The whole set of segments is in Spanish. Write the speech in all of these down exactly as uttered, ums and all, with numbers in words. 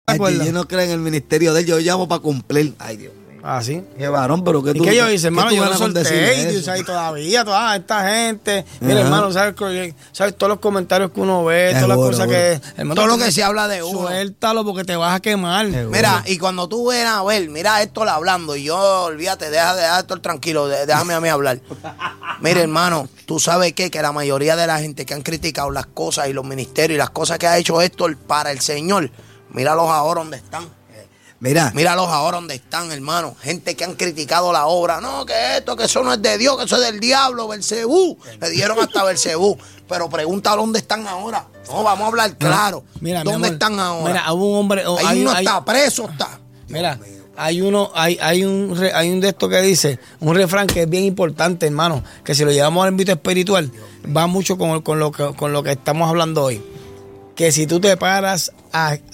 Ay, yo no creo en el ministerio de él, yo llamo para cumplir. Ay, Dios mío. Ah, sí. Qué varón, pero que tú. ¿Y qué yo hice, hermano? Yo no solté y ahí todavía, toda esta gente. Mira, hermano, ¿sabes, ¿sabes todos los comentarios que uno ve? Todas las cosas que. Hermano, todo lo que se habla de uno. Suéltalo porque te vas a quemar. Seguro. Mira, y cuando tú ven a ver, mira Héctor hablando, y yo, olvídate, deja de Héctor tranquilo, déjame a mí hablar. Mira, hermano, tú sabes qué, que la mayoría de la gente que han criticado las cosas y los ministerios y las cosas que ha hecho Héctor para el Señor, míralos ahora donde están. Mira. Míralos ahora donde están, hermano. Gente que han criticado la obra. No, que esto, que eso no es de Dios, que eso es del diablo, Belcebú. Le dieron hasta Belcebú. Pero pregúntale dónde están ahora. No, vamos a hablar claro. Mira, ¿dónde están ahora? Mira, hubo un hombre. Ahí hay, uno hay, está, preso está. Mira, hay uno, hay, hay un hay un de estos que dice, un refrán que es bien importante, hermano, que si lo llevamos al ámbito espiritual, va mucho con, con, lo que, con lo que estamos hablando hoy. Que si tú te paras a, a,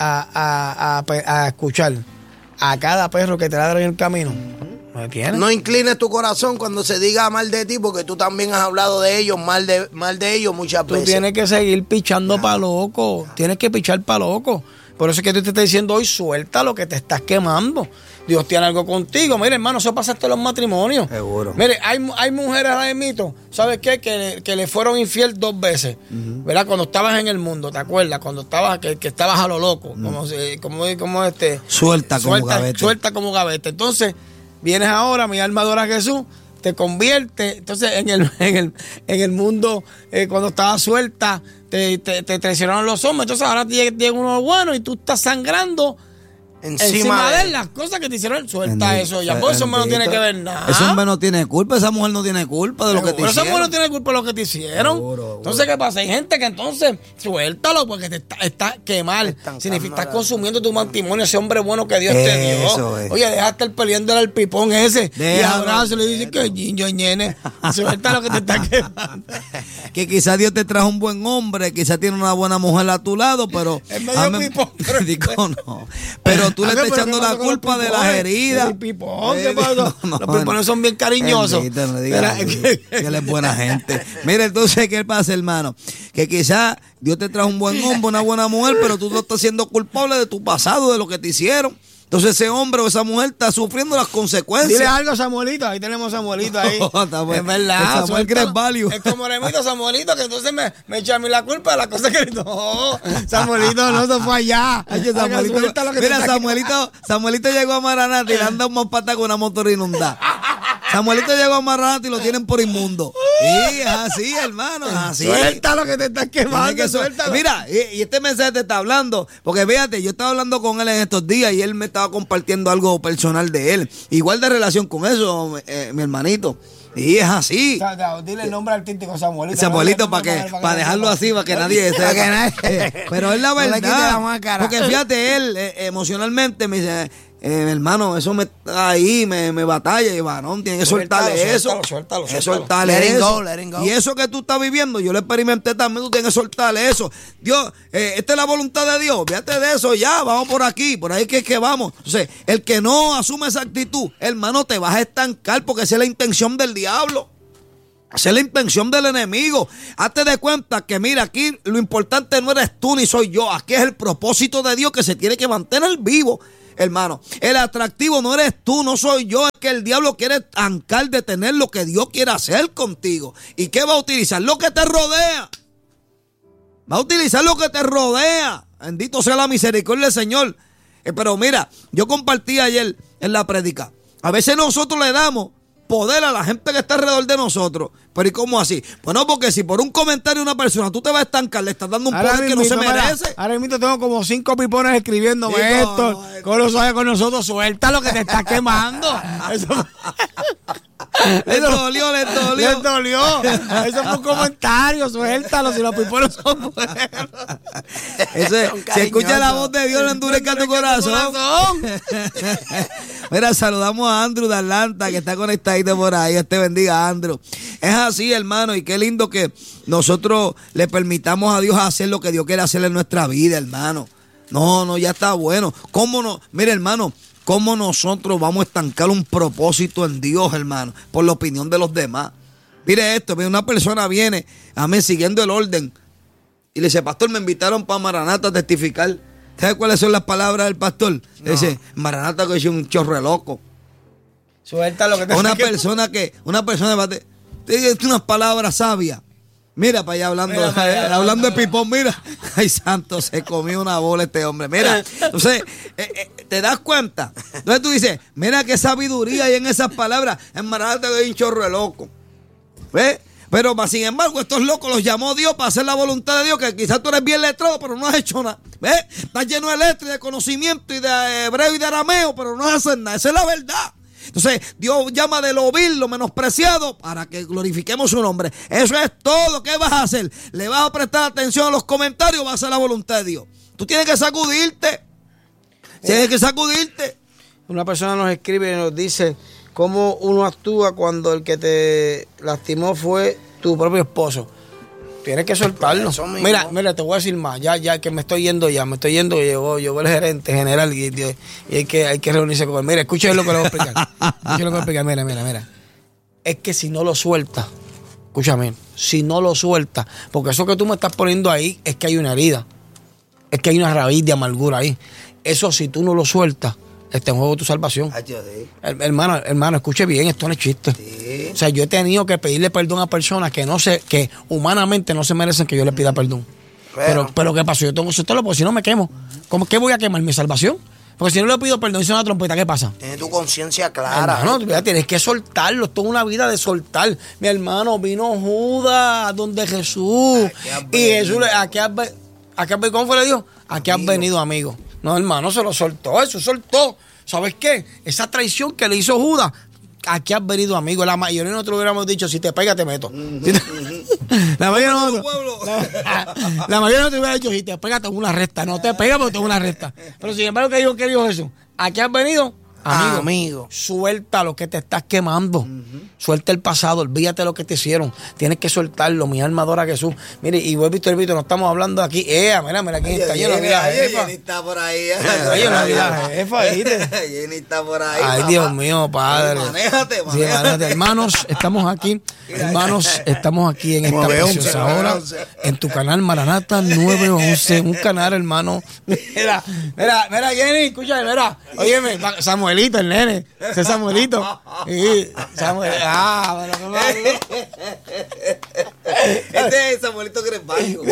a, a, a escuchar a cada perro que te ladra en el camino, ¿me no inclines tu corazón cuando se diga mal de ti, porque tú también has hablado de ellos, mal de, mal de ellos muchas tú veces. Tú tienes que seguir pichando para loco, tienes que pichar para loco. Por eso es que tú te estás diciendo hoy, suelta lo que te estás quemando. Dios tiene algo contigo. Mire, hermano, eso pasa hasta en los matrimonios. Seguro. Mire, hay, hay mujeres ahora mismo, ¿sabes qué? Que, que le fueron infiel dos veces, uh-huh. ¿verdad? Cuando estabas en el mundo, ¿te acuerdas? Cuando estabas, que, que estabas a lo loco, uh-huh. como, como, como este. Suelta como suelta, gavete. Suelta como gavete. Entonces, vienes ahora, mi alma adora a Jesús, te convierte. Entonces, en el, en el, en el mundo, eh, cuando estabas suelta, te, te, te traicionaron los hombres. Entonces, ahora llega, llega uno bueno y tú estás sangrando. Encima, Encima de él, las cosas que te hicieron, suelta bendito, eso. Ya por eso hombre no tiene que ver nada. Ese hombre no tiene culpa, esa mujer no tiene culpa de lo que te hicieron. Esa mujer no tiene culpa de lo que te hicieron. Seguro, entonces, ¿qué pasa? Hay gente que entonces, suéltalo porque te está, está quemar. Significa estás consumiendo tu matrimonio, ese hombre bueno que Dios te dio. Es. Oye, dejaste el peleando al pipón ese. Déjalo. Y abrazo le dice que yo ñene. Suelta lo que te está quemando. Que quizás Dios te trajo un buen hombre, quizás tiene una buena mujer a tu lado, pero. Es medio ame, pipón. Pero, digo, no. Pero tú le estás echando la culpa de las heridas. El pipón, ¿qué pasa? No, no, los pipones son bien cariñosos. Bendito, no digas que él es buena gente. Mira, entonces, ¿qué pasa, hermano? Que quizás Dios te trajo un buen hombre, una buena mujer, pero tú no estás siendo culpable de tu pasado, de lo que te hicieron. Entonces ese hombre o esa mujer está sufriendo las consecuencias. Dile algo a Samuelito, ahí tenemos a Samuelito ahí. No, está bueno. Es verdad. Samuel Cresvalio. Es como Remito Samuelito, que entonces me, me echa a mí la culpa de las cosas que no. Samuelito no se fue allá. Ay, Samuelito, mira, Samuelito, Samuelito llegó a Maranata y le han dado un pata con una motor inundada. Samuelito llegó a Maranata y lo tienen por inmundo. Sí, es así, hermano, es así. Suelta lo que te estás quemando, que suéltalo. Mira, y, y este mensaje te está hablando, porque fíjate, yo estaba hablando con él en estos días y él me estaba compartiendo algo personal de él. Igual de relación con eso, eh, mi hermanito. Y es así. O sea, dile el nombre artístico Samuelito. Samuelito, para que, para, para dejarlo así, para que nadie sepa. Pero es la verdad. Porque fíjate, él eh, emocionalmente me dice, eh, hermano, eso me está ahí, me, me batalla, y varón, tiene que soltarle suéltalo, eso. Suéltalo, suéltalo, suéltalo. Soltarle let eso. Go, let go. Y eso que tú estás viviendo, yo lo experimenté también, tú tienes que soltarle eso. Dios, eh, esta es la voluntad de Dios, fíjate de eso, ya, vamos por aquí, por ahí que es que vamos. Entonces, el que no asume esa actitud, hermano, te vas a estancar porque esa es la intención del diablo. Esa es la intención del enemigo. Hazte de cuenta que, mira, aquí lo importante no eres tú ni soy yo. Aquí es el propósito de Dios que se tiene que mantener vivo, hermano. El atractivo no eres tú, no soy yo. Es que el diablo quiere estancar, detener lo que Dios quiere hacer contigo. ¿Y qué va a utilizar? Lo que te rodea. Va a utilizar lo que te rodea. Bendito sea la misericordia del Señor. Eh, pero mira, yo compartí ayer en la prédica. A veces nosotros le damos poder a la gente que está alrededor de nosotros. Pero ¿y cómo así? Bueno, porque si por un comentario de una persona tú te vas a estancar, le estás dando un ahora poder que no se merece. Para, ahora mismo tengo como cinco pipones escribiéndome sí, esto. No, no, con los ojos con nosotros, suelta lo que te está quemando. Eso, le dolió, le dolió. Le dolió. Eso fue un comentario, suéltalo, si los pipones son buenos. Ese, si escucha la voz de Dios, no endurezca tu corazón. Mira, saludamos a Andrew de Atlanta, que está conectadito por ahí. Dios te bendiga, Andrew. Es así, hermano, y qué lindo que nosotros le permitamos a Dios hacer lo que Dios quiere hacer en nuestra vida, hermano. No, no, ya está bueno. ¿Cómo no? Mire, hermano, ¿cómo nosotros vamos a estancar un propósito en Dios, hermano? Por la opinión de los demás. Mire esto, una persona viene a mí siguiendo el orden y le dice, pastor, me invitaron para Maranata a testificar. ¿Sabes cuáles son las palabras del pastor? No. Dice, Maranata que es un chorre loco. Suelta lo que te Una persona que, una persona va a te- te dice unas palabras sabias. Mira para allá hablando, Mira para allá, hablando de mira. pipón, mira. Ay, santo, se comió una bola este hombre. Mira, entonces, eh, eh, ¿te das cuenta? Entonces tú dices, mira qué sabiduría hay en esas palabras. En Maranata que hay un chorro de loco. ¿Ves? Pero más sin embargo, estos locos los llamó Dios para hacer la voluntad de Dios, que quizás tú eres bien letrado, pero no has hecho nada. ¿Ves? Estás lleno de letras y de conocimiento y de hebreo y de arameo, pero no haces nada. Esa es la verdad. Entonces, Dios llama de lo vil, lo menospreciado, para que glorifiquemos su nombre. Eso es todo. ¿Qué vas a hacer? ¿Le vas a prestar atención a los comentarios o vas a hacer la voluntad de Dios? Tú tienes que sacudirte. Tienes que sacudirte. Una persona nos escribe y nos dice cómo uno actúa cuando el que te lastimó fue tu propio esposo. Tienes que soltarlo. Eso mismo. Mira, mira, te voy a decir más. Ya, ya que me estoy yendo ya, me estoy yendo. Llegó, llegó el gerente general y, y hay, que, hay que reunirse con él. Mira, escuchen lo que le voy a explicar. Escuchen lo que le voy a explicar. Mira, mira, mira. Es que si no lo sueltas, escúchame, si no lo sueltas, porque eso que tú me estás poniendo ahí es que hay una herida. Es que hay una raíz de amargura ahí. Eso si tú no lo sueltas, está en juego tu salvación. Ay, yo sí. Her- Hermano, hermano, escuche bien, esto no es chiste. Sí. O sea, yo he tenido que pedirle perdón a personas que no sé, que humanamente no se merecen que yo les pida perdón. Pero- Pero, pero ¿qué pasó? Yo tengo que soltarlo porque si no me quemo. ¿Cómo qué voy a quemar? ¿Mi salvación? Porque si no le pido perdón y hice una trompeta, ¿qué pasa? Tienes tu conciencia clara. Hermano, tú ya tienes que soltarlo. Esto es una vida de soltar. Mi hermano, vino Judas donde Jesús. Aquí has Y Jesús, le- ¿a qué has ve- a qué has ve- ¿cómo fue le dijo? ¿A qué has Amigo. venido, amigo? No, hermano, se lo soltó. Eso soltó. ¿Sabes qué? Esa traición que le hizo Judas. Aquí has venido, amigo. La mayoría de nosotros hubiéramos dicho, si te pega, te meto. Si te- la mayoría de nosotros, Pueblo. la, la mayoría de nosotros hubiera dicho, si te pega, te hago una resta. No te pega, porque te hago una resta. Pero sin embargo, ¿qué dijo, qué dijo Jesús? Aquí has venido, amigo. Amigo. Suelta lo que te estás quemando. Suelta el pasado, olvídate de lo que te hicieron. Tienes que soltarlo, mi alma adora a Jesús. Mire, y vuelvo y te repito, no estamos hablando aquí. Eh, mira, mira, quién está lleno de la jefa. Jenny está por ahí. Oye, no vi la jefa, ¿viste? Jenny está por ahí. Ay, papá. Dios mío, padre. Manéjate, Sí, manéjate. manéjate. Hermanos, estamos aquí. Hermanos, estamos aquí en esta nueve once, preciosa nueve hora. once. En tu canal Maranata nueve once. Un canal, hermano. Mira, mira, mira, Jenny, escúchame, mira. Óyeme, Samuelito, el nene. Ese es Samuelito. Sí, Samuel. Ah, bueno, qué mal. Este es Samuelito Crespaño.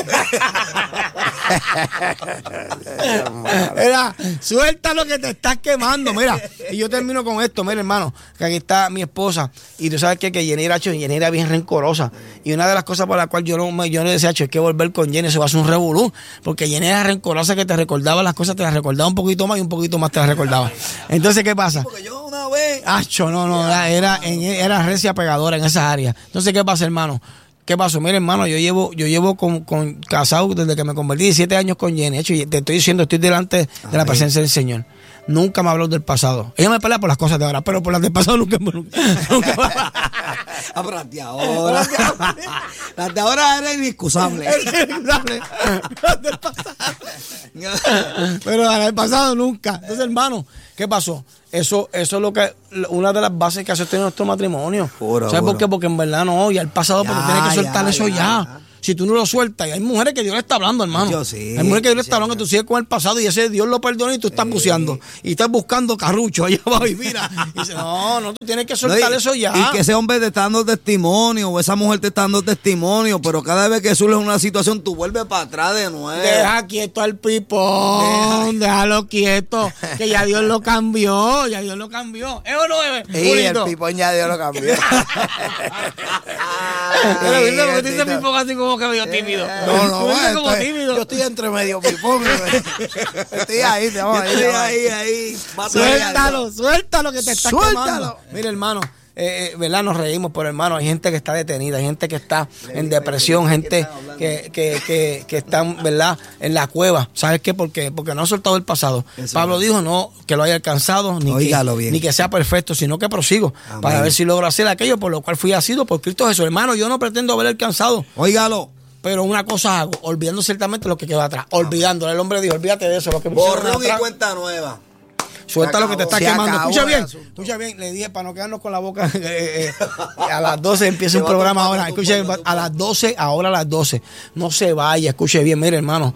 Mira, suelta lo que te estás quemando. Mira, y yo termino con esto. Mira, hermano, que aquí está mi esposa. Y tú sabes que, que Jenny era, hecho, Jenny era bien rencorosa. Y una de las cosas por las cuales yo no, me- yo no decía, hecho, es que volver con Jenny se va a hacer un revolú. Porque Jenny era rencorosa, que te recordaba las cosas, te las recordaba un poquito más y un poquito más te las recordaba. Entonces, ¿qué pasa? Porque yo una vez. Acho, no, no, era, era, en- era recia pegadora en esas áreas. Entonces, ¿qué pasa, hermano? ¿Qué pasó? Mira, hermano, yo llevo, yo llevo con, con casado desde que me convertí diecisiete años con Jenny. De hecho, y te estoy diciendo, estoy delante de la presencia del Señor. Nunca me habló del pasado. Ella me pelea por las cosas de ahora, pero por las del pasado nunca. nunca, nunca. Ah, pero las de ahora. Las de ahora eran inexcusables. Pero al pasado nunca. Entonces, hermano, ¿qué pasó? Eso, eso es lo que, una de las bases que hace tener nuestro matrimonio. Juro, ¿Sabes por juro. qué? Porque en verdad no, ya el pasado, Ya, porque tienes que soltar ya, eso ya, ya. ya. Si tú no lo sueltas, y hay mujeres que Dios le está hablando, hermano. Yo sí, Hay mujeres que Dios le sí, está hablando, que tú sigues con el pasado y ese Dios lo perdona y tú estás buceando. Y estás buscando carrucho allá abajo y mira. Y dice, no, no, tú tienes que soltar No, y, eso ya. y que ese hombre te está dando testimonio, o esa mujer te está dando testimonio, pero cada vez que surge una situación, tú vuelves para atrás de nuevo. Deja quieto al pipón, déjalo quieto, que ya Dios lo cambió, ya Dios lo cambió. ¿Es o no es? Y el Bonito. pipón ya Dios lo cambió. Pero ¿viste? ¿Por qué te dice pipón así como que medio tímido? No, no, Tú dices bueno, como estoy- tímido. yo estoy entre medio pipón. Estoy ahí, te Yo vamos a estoy ir. ahí, ahí. Mato ahí a Suéltalo, suéltalo que te está Suéltalo. quemando. Mira, hermano, eh, eh, ¿verdad? Nos reímos, pero hermano, hay gente que está detenida, hay gente que está en depresión, gente que, que, que, que están, ¿verdad? En la cueva. ¿Sabes qué? Porque, porque no ha soltado el pasado. Eso Pablo es. dijo no que lo haya alcanzado, ni Óigalo que, bien. ni que sea perfecto, sino que prosigo Amén. para ver si logro hacer aquello por lo cual fui asido por Cristo Jesús. Hermano, yo no pretendo haber alcanzado. Óigalo. Pero una cosa hago, olvidando ciertamente lo que queda atrás. Olvidándolo. El hombre dijo, olvídate de eso, lo que me hicieron Borrón y atrás. cuenta nueva. Suelta Se lo que te está acabó. Se quemando. acabó Escucha el bien, asunto. escucha bien. Le dije para no quedarnos con la boca. eh, eh, a las doce empieza Te un va programa tumbando, ahora. Escuche, tumbando, a las doce, ahora a las doce. No se vaya, escuche bien, mire, hermano.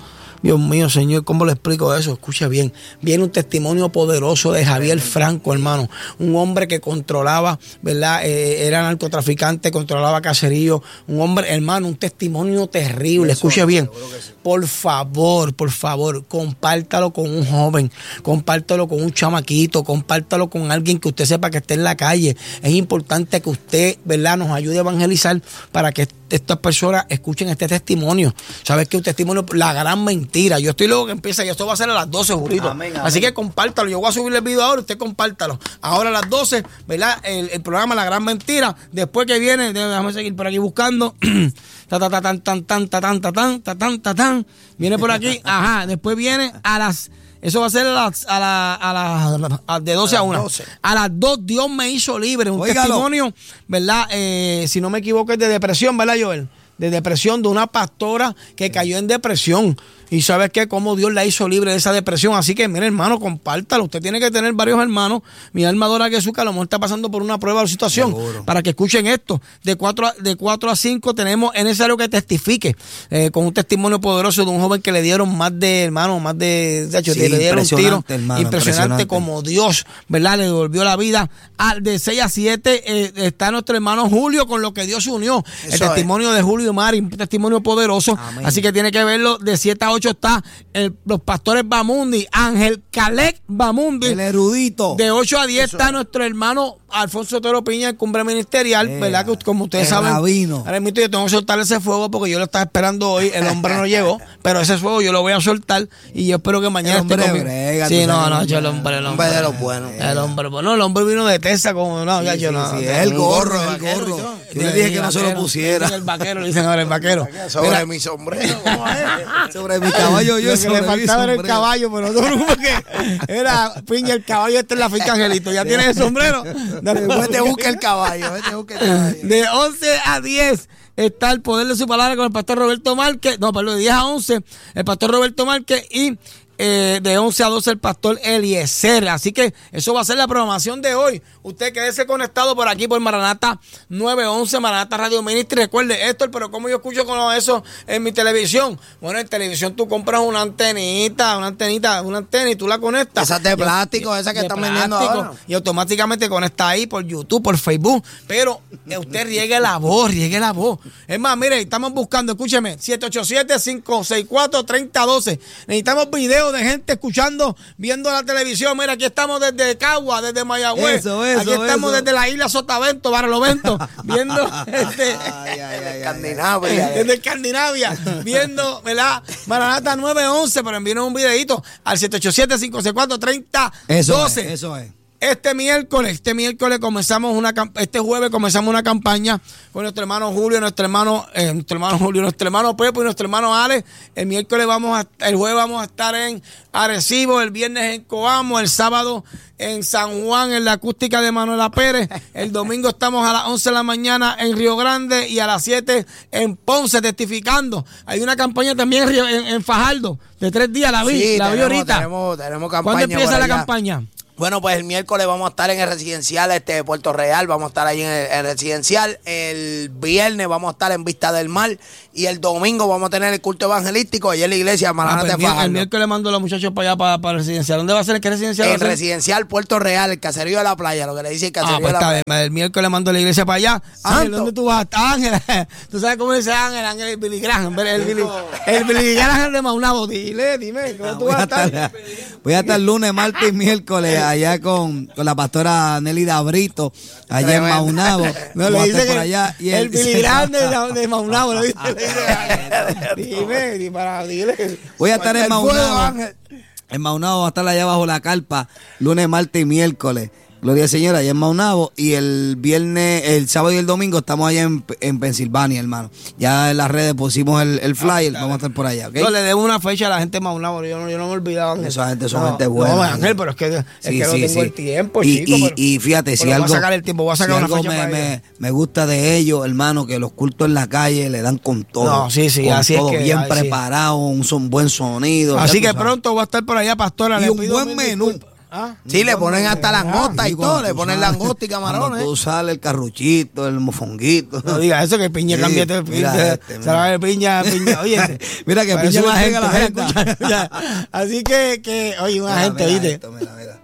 Dios mío, Señor, ¿cómo le explico eso? Escucha bien. Viene un testimonio poderoso de Javier Franco, hermano. Un hombre que controlaba, ¿verdad? Eh, era narcotraficante, controlaba caserío. Un hombre, hermano, un testimonio terrible. Eso, escucha bien. Por favor, por favor, compártalo con un joven, compártalo con un chamaquito, compártalo con alguien que usted sepa que esté en la calle. Es importante que usted, ¿verdad?, nos ayude a evangelizar para que estas personas escuchen este testimonio. ¿Sabes qué? Un testimonio, la gran mentira. Yo estoy luego que empieza y esto va a ser a las doce, Julito. Amén, amén. Así que compártalo. Yo voy a subir el video ahora, usted compártalo. Ahora a las doce, ¿verdad? El, el programa La Gran Mentira. Después que viene, déjame seguir por aquí buscando. Ta ta ta tan tan tan ta tan ta tan ta tan ta tan. Viene por aquí. Ajá. Después viene a las. Eso va a ser a las, a la, a la, a de doce a una. A las dos, Dios me hizo libre. Un Óigalo. Testimonio, ¿verdad? Eh, si no me equivoco, es de depresión, ¿verdad, Joel? De depresión, de una pastora que cayó en depresión. Y sabes qué, cómo Dios la hizo libre de esa depresión. Así que, mire, hermano, compártalo. Usted tiene que tener varios hermanos. Mi alma adora a Jesús, que a lo mejor está pasando por una prueba o situación. Seguro. Para que escuchen esto. De cuatro a, de cuatro a cinco tenemos, es necesario que testifique eh, con un testimonio poderoso de un joven que le dieron más de, hermano, más de, de hecho, sí, le dieron un tiro. Hermano, impresionante, impresionante como Dios, ¿verdad? Le devolvió la vida. Al de seis a siete eh, está nuestro hermano Julio con lo que Dios unió. Eso el testimonio es. de Julio Mari, un testimonio poderoso. Amén. Así que tiene que verlo. De siete a ocho está el, los pastores Bamundi, Ángel Calec Bamundi, el erudito. De ocho a diez Eso está es. nuestro hermano Alfonso Otero Piña, el cumbre ministerial, eh, ¿verdad? Que como ustedes saben, rabino. Ahora mismo yo tengo que soltar ese fuego porque yo lo estaba esperando hoy, el hombre no llegó, pero ese fuego yo lo voy a soltar y yo espero que mañana el esté conmigo. Brega, sí, no, no, yo el hombre, el hombre, hombre de los buenos. El hombre, bueno, el hombre vino de Texas como no, sí, ya sí, yo no. Sí, es el gorro, el gorro. Yo, yo le dije que no se lo pusiera. El vaquero, le dicen ahora el vaquero. Sobre Mira, mi sombrero, ¿cómo es? Sobre mi caballo, yo lo que le faltaba era el caballo, pero no como que era Piña, el caballo este en la finca Angelito. ¿Ya tienes el sombrero? Después te busca el caballo, te busca el caballo. De once a diez está el poder de su palabra con el pastor Roberto Márquez. No, perdón, de diez a once el pastor Roberto Márquez y eh, de once a doce el pastor Eliezer. Así que eso va a ser la programación de hoy. Usted quédese conectado por aquí por Maranata nueve once, Maranata Radio Ministry. Recuerde, Héctor, pero ¿cómo yo escucho con eso en mi televisión? Bueno, en televisión tú compras una antenita, una antenita, una antena y tú la conectas. Esas de plástico, esas que están vendiendo ahora. Y automáticamente conecta ahí por YouTube, por Facebook. Pero usted riegue la voz, riegue la voz. Es más, mire, estamos buscando, escúcheme, siete ocho siete, cinco seis cuatro, tres cero uno dos. Necesitamos videos de gente escuchando, viendo la televisión. Mira, aquí estamos desde Cagua, desde Mayagüez. Eso, eso, aquí estamos eso. Desde la isla Sotavento, Barlovento, viendo este, ay, ay, ay, Escandinavia. Desde Escandinavia, viendo, ¿verdad? Maranata nueve once, pero envíenos un videito al siete ocho siete, cinco seis cuatro, tres cero uno dos. Eso es, eso es. Este miércoles, este miércoles comenzamos una este jueves comenzamos una campaña con nuestro hermano Julio, nuestro hermano, eh, nuestro hermano Julio, nuestro hermano Pepo y nuestro hermano Ale. El miércoles vamos a, el jueves vamos a estar en Arecibo, el viernes en Coamo, el sábado en San Juan, en la acústica de Manuela Pérez. El domingo estamos a las once de la mañana en Río Grande y a las siete en Ponce testificando. Hay una campaña también en, en, en Fajardo de tres días, la vi, sí, la tenemos, vi ahorita. Tenemos, tenemos campaña. ¿Cuándo empieza la campaña? Bueno, pues el miércoles vamos a estar en el residencial este de Puerto Real, vamos a estar ahí en el, en el residencial. El viernes vamos a estar en Vista del Mar y el domingo vamos a tener el culto evangelístico allí en la iglesia Maranata. Ah, pues el, el miércoles mando a los muchachos para allá, para, para el residencial. ¿Dónde va a ser? ¿Qué residencial? El residencial Puerto Real, el caserío de la playa, lo que le dice el caserío ah, pues de la está playa. Bien. El miércoles mando a la iglesia para allá. Santo. Ángel, ¿dónde tú vas? Ángel, tú sabes cómo dice Ángel, Ángel el Billy Graham, el Billy, el Billy Graham de Maunabo. Dile, dime, ¿cómo tú vas a estar? estar? Voy a estar lunes, martes y miércoles allá con con la pastora Nelly Dabrito, allá Tremendo. en Maunabo. No, le dice por allá, y el Billy Grande de, de Maunabo, ¿lo viste? Dime, dime, para dile. Voy a estar en Maunabo. En Maunabo va a estar allá bajo la carpa, lunes, martes y miércoles. Gloria al Señor, allá en Maunabo. Y el viernes, el sábado y el domingo estamos allá en, en Pensilvania, hermano. Ya en las redes pusimos el, el flyer, ah, vamos a estar por allá, ¿okay? Yo le debo una fecha a la gente de Maunabo, yo no, yo no me olvidaba. Esa gente son no, gente buena. No, Ángel, pero es que, es sí, que no sí, tengo sí. el tiempo, y, chico. Y, pero, y fíjate, si algo, voy a sacar el tiempo, voy a sacar si una fecha me, para me, me gusta de ellos, hermano, que los cultos en la calle le dan con todo. No, sí, sí, con así todo es que, bien ay, preparado, sí. un son buen sonido. Así que sabes. Pronto voy a estar por allá, pastora. Y le un pido buen menú. Disculpa. ¿Ah? Sí, le ponen hasta langosta y Sí, todo, cuando le tú ponen sales- langosta y Cuando camarones. tú sales el carruchito, el mofonguito. No diga eso, que piña Sí, cambia de mira piña. este, mira. Sabe piña, piña. Oye, Mira que parece piña una le gente, pega a la gente. escucha, ya. Así que, que, oye, una Mira, gente, mira ¿viste? esto, mira, mira.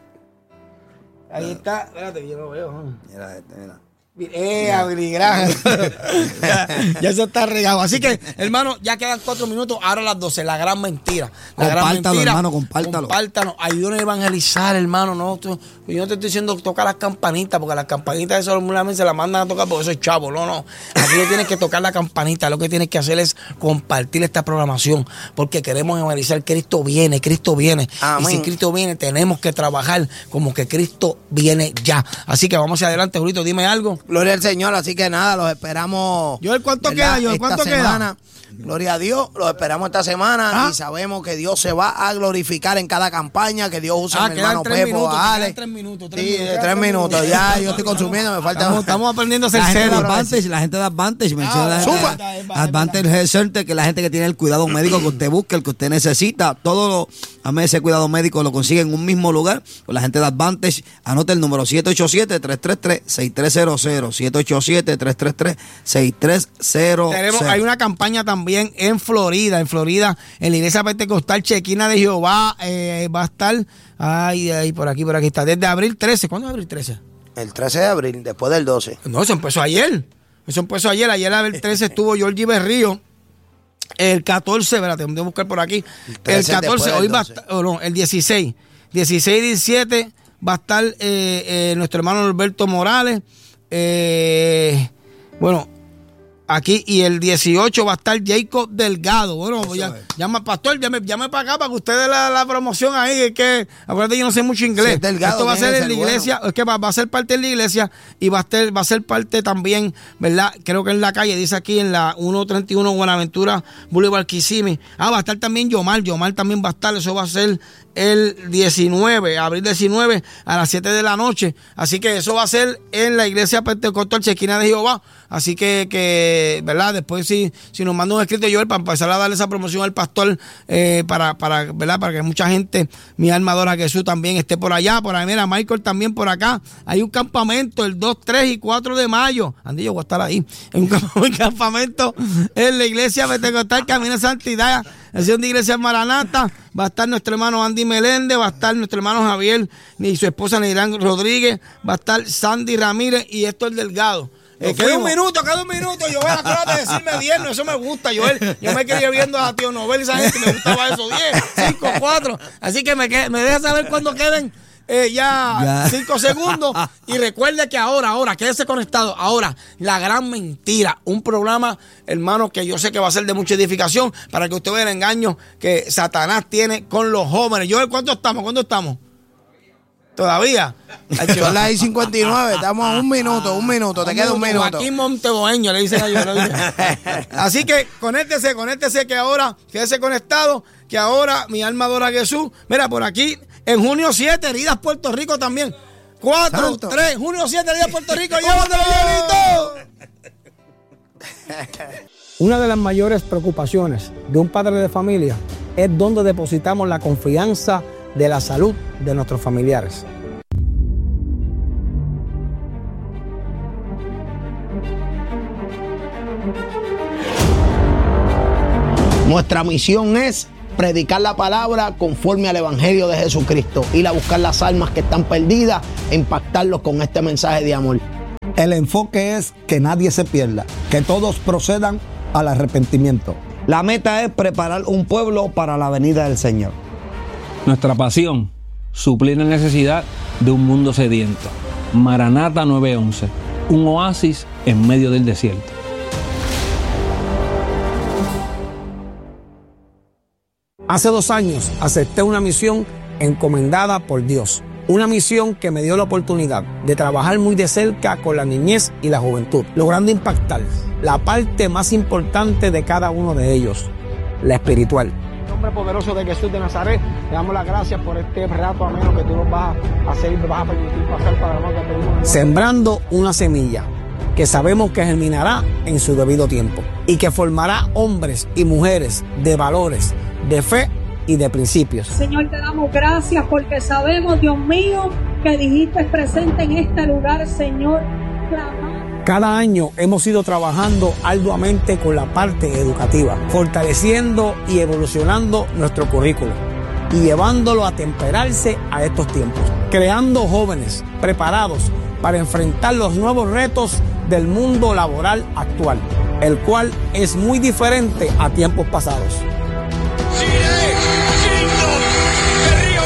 Ahí está, espérate, yo lo veo. ¿no? Mira este, mira. Eh, Billy Graham. ya, ya eso está regado. Así que, hermano, ya quedan cuatro minutos. Ahora las doce. La gran mentira. La gran Compártalo, mentira. hermano, compártalo. Compártanos. Ayúdanos a evangelizar, hermano. No, tú- yo no te estoy diciendo toca las campanitas, porque las campanitas eso normalmente se las mandan a tocar porque eso es chavo. No, no. Aquí no tienes que tocar la campanita. Lo que tienes que hacer es compartir esta programación, porque queremos evangelizar. Cristo viene, Cristo viene. Amén. Y si Cristo viene, tenemos que trabajar como que Cristo viene ya. Así que vamos hacia adelante, Julito. Dime algo. Gloria al Señor, así que nada, los esperamos. Joel, ¿cuánto ¿verdad? queda, Joel? Esta ¿Cuánto queda? semana. Gloria a Dios, los esperamos esta semana Ah. y sabemos que Dios se va a glorificar en cada campaña, que Dios usa Ah, a mi quedan hermano tres Pepo, minutos, a quedan Ale. tres minutos, tres Sí, minutos, quedan tres tres minutos, minutos. ya yo estoy consumiendo, me falta. Estamos, estamos aprendiendo a ser La gente de serios. Advantage, la gente de Advantage, menciona la gente zumba. de Advantage Health Center, que es la gente que tiene el cuidado médico que usted busca, el que usted necesita. Todo lo, a mí ese cuidado médico lo consigue en un mismo lugar con la gente de Advantage. Anote el número siete ocho siete, tres tres tres, seis tres cero cero, siete ocho siete, tres tres tres, seis tres cero cero. Tenemos, hay una campaña también en Florida, en Florida, en la iglesia pentecostal Chequina de Jehová, eh, va a estar, ay, ay, por aquí, por aquí está, desde abril trece. ¿Cuándo es abril trece? El trece de abril, después del doce. No, eso empezó ayer. Eso empezó ayer. Ayer abril trece estuvo Georgie Berrío. El catorce, espérate, voy a buscar por aquí. El trece catorce, después hoy del va a doce. estar, oh, no, el dieciséis. dieciséis y diecisiete va a estar eh, eh, nuestro hermano Alberto Morales. Eh, bueno, aquí, y el dieciocho va a estar Jacob Delgado. Bueno, Eso ya, es. llama, pastor, llame, llame para acá para que usted dé la, la promoción ahí. Es que, acuérdate, yo no sé mucho inglés. Si es Delgado, Esto va a tiene ser que en la ser iglesia, es que va, va a ser parte de la iglesia y va a, ser, va a ser parte también, ¿verdad? Creo que en la calle, dice aquí en la ciento treinta y uno Buenaventura Boulevard Kissimmee. Ah, va a estar también Yomar. Yomar también va a estar. Eso va a ser el diecinueve, abril diecinueve a las siete de la noche. Así que eso va a ser en la iglesia pentecostal Chequina de Jehová. Así que, que ¿verdad? Después si, si nos manda un escrito Joel para empezar a darle esa promoción al pastor, eh, para, para, ¿verdad? Para que mucha gente, mi alma adora a Jesús, también esté por allá. Por ahí, mira, Michael también por acá. Hay un campamento el dos, tres y cuatro de mayo. Andy, yo voy a estar ahí. En un camp- un campamento en la iglesia pentecostal Camino de Santidad, Nación de Iglesia Maranata. Va a estar nuestro hermano Andy Meléndez, va a estar nuestro hermano Javier y su esposa Neirán Rodríguez, va a estar Sandy Ramírez y Héctor Delgado. Eh, queda un minuto, queda un minuto. Joel, acuérdate de decirme diez, no, eso me gusta, Joel. Yo me quería viendo a Tío Nobel y esa gente, me gustaba eso, diez, cinco, cuatro. Así que me, que- me deja saber cuándo queden eh, ya Ya. cinco segundos. Y recuerde que ahora, ahora, quédese conectado. Ahora, la gran mentira. Un programa, hermano, que yo sé que va a ser de mucha edificación para que usted vea el engaño que Satanás tiene con los jóvenes. Joel, ¿cuánto estamos? ¿Cuándo estamos? ¿Todavía? Son las seis cincuenta y nueve, estamos a un minuto, un minuto, te queda un minuto. Joaquín Monteboeño, le dicen a Joel. Así que conéctese, conéctese que ahora, quédese conectado, que ahora mi alma adora a Jesús. Mira, por aquí, en junio siete, Heridas Puerto Rico también. cuatro, Santo. tres, junio siete, Heridas Puerto Rico, llévatelo, Joelito. Una de las mayores preocupaciones de un padre de familia es dónde depositamos la confianza de la salud de nuestros familiares. Nuestra misión es predicar la palabra conforme al Evangelio de Jesucristo, ir a buscar las almas que están perdidas e impactarlos con este mensaje de amor. El enfoque es que nadie se pierda, que todos procedan al arrepentimiento. La meta es preparar un pueblo para la venida del Señor. Nuestra pasión, suplir la necesidad de un mundo sediento. Maranata nueve once, un oasis en medio del desierto. Hace dos años acepté una misión encomendada por Dios. Una misión que me dio la oportunidad de trabajar muy de cerca con la niñez y la juventud, logrando impactar la parte más importante de cada uno de ellos, la espiritual. En nombre poderoso de Jesús de Nazaret, le damos las gracias por este rato ameno que tú nos vas a hacer y nos vas a permitir pasar para nosotros. Sembrando una semilla que sabemos que germinará en su debido tiempo y que formará hombres y mujeres de valores, de fe y de principios. Señor, te damos gracias porque sabemos, Dios mío, que dijiste presente en este lugar, Señor. Clamar. Cada año hemos ido trabajando arduamente con la parte educativa, fortaleciendo y evolucionando nuestro currículo y llevándolo a temperarse a estos tiempos, creando jóvenes preparados para enfrentar los nuevos retos del mundo laboral actual, el cual es muy diferente a tiempos pasados. Chile, Quinto de Río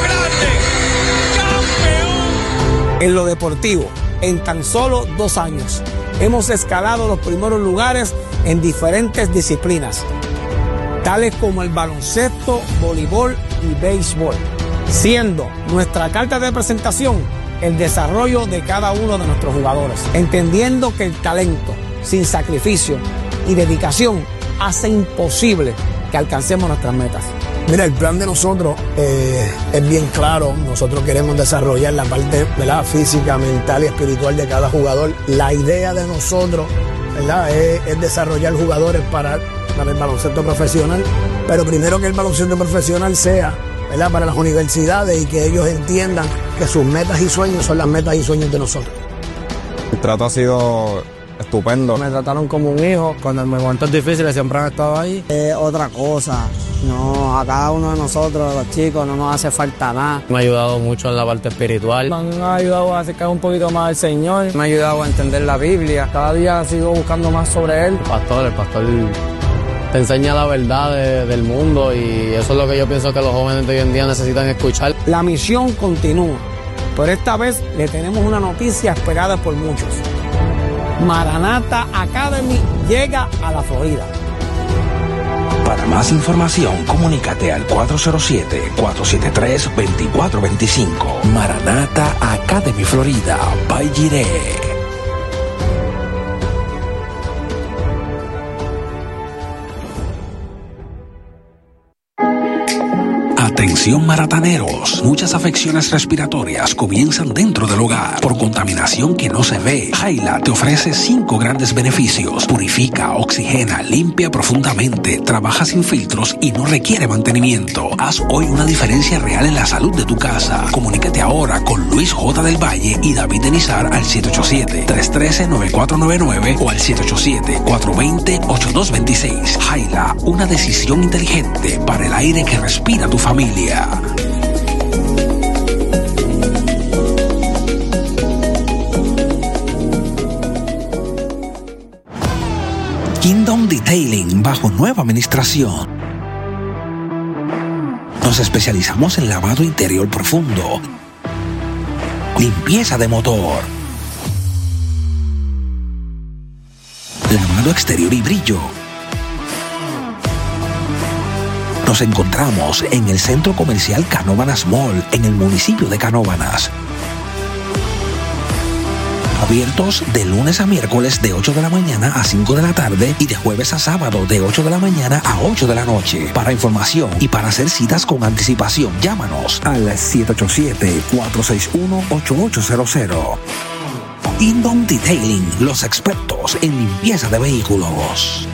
Grande, campeón. En lo deportivo, en tan solo dos años, hemos escalado los primeros lugares en diferentes disciplinas, tales como el baloncesto, voleibol y béisbol, siendo nuestra carta de presentación el desarrollo de cada uno de nuestros jugadores, entendiendo que el talento, sin sacrificio y dedicación, hace imposible que alcancemos nuestras metas. Mira, el plan de nosotros eh, es bien claro. Nosotros queremos desarrollar la parte, ¿verdad?, física, mental y espiritual de cada jugador. La idea de nosotros, ¿verdad?, es, es desarrollar jugadores para, para el baloncesto profesional, pero primero que el baloncesto profesional sea, ¿verdad?, para las universidades y que ellos entiendan que sus metas y sueños son las metas y sueños de nosotros. El trato ha sido estupendo. Me trataron como un hijo. Cuando en momentos difíciles siempre han estado ahí. Es otra cosa. No, a cada uno de nosotros, los chicos, no nos hace falta nada. Me ha ayudado mucho en la parte espiritual. Me han ayudado a acercar un poquito más al Señor. Me ha ayudado a entender la Biblia. Cada día sigo buscando más sobre Él. El pastor, el pastor te enseña la verdad de, del mundo y eso es lo que yo pienso que los jóvenes de hoy en día necesitan escuchar. La misión continúa, pero esta vez le tenemos una noticia esperada por muchos. Maranatha Academy llega a la Florida. Para más información, comunícate al cuatro cero siete, cuatro siete tres, dos cuatro dos cinco. Maranatha Academy Florida, by Jiré. Atención marataneros, muchas afecciones respiratorias comienzan dentro del hogar por contaminación que no se ve. Jaila te ofrece cinco grandes beneficios: purifica, oxigena, limpia profundamente, trabaja sin filtros y no requiere mantenimiento. Haz hoy una diferencia real en la salud de tu casa. Comunícate ahora con Luis J. del Valle y David Denizar al siete ocho siete, tres uno tres, nueve cuatro nueve nueve o al siete ocho siete, cuatro dos cero, ocho dos dos seis. Jaila, una decisión inteligente para el aire que respira tu familia. Kingdom Detailing bajo nueva administración. Nos especializamos en lavado interior profundo, limpieza de motor, lavado exterior y brillo. Nos encontramos en el Centro Comercial Canóvanas Mall, en el municipio de Canóvanas. Abiertos de lunes a miércoles de ocho de la mañana a cinco de la tarde y de jueves a sábado de ocho de la mañana a ocho de la noche. Para información y para hacer citas con anticipación, llámanos al siete ocho siete, cuatro seis uno, ocho ocho cero cero. Kingdom Detailing, los expertos en limpieza de vehículos.